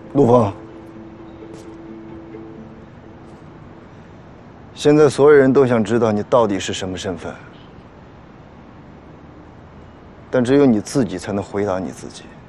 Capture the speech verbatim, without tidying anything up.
陆枫，现在所有人都想知道你到底是什么身份，但只有你自己才能回答你自己。